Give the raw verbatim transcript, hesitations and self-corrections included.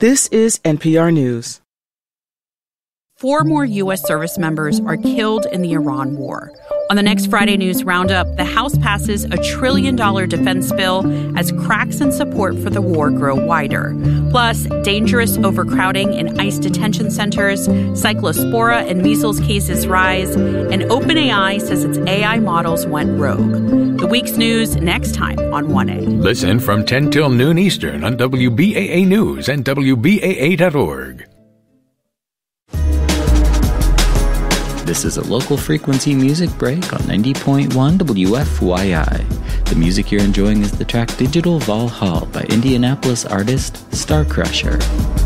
This is N P R News. Four more U S service members are killed in the Iran war. On the next Friday News Roundup, the House passes a trillion-dollar defense bill as cracks in support for the war grow wider. Plus, dangerous overcrowding in ICE detention centers, cyclospora and measles cases rise, and OpenAI says its A I models went rogue. The week's news next time on one A. Listen from ten till noon Eastern on W B A A News and W B A A dot org. This is a local frequency music break on ninety point one W F Y I. The music you're enjoying is the track Digital Valhalla by Indianapolis artist Star Crusher.